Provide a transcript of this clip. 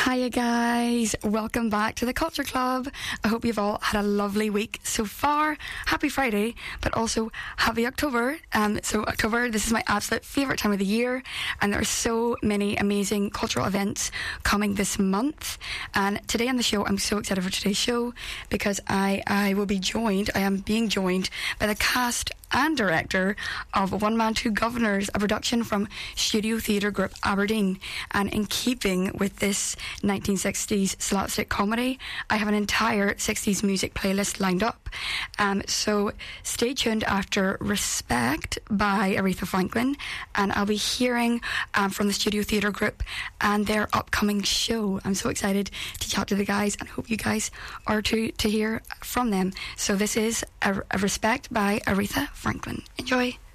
Hiya guys, welcome back to the Culture Club. I hope you've all had a lovely week so far. Happy Friday, but also happy October. So October, this is my absolute favourite time of the year, and there are so many amazing cultural events coming this month. And today on the show, I'm so excited for today's show because I am being joined by the cast and director of One Man, Two Governors, a production from Studio Theatre Group Aberdeen. And in keeping with this 1960s slapstick comedy, I have an entire 60s music playlist lined up. So stay tuned after Respect by Aretha Franklin, and I'll be hearing from the Studio Theatre Group and their upcoming show. I'm so excited to chat to the guys and hope you guys are to hear from them. So this is a Respect by Aretha Franklin. Enjoy.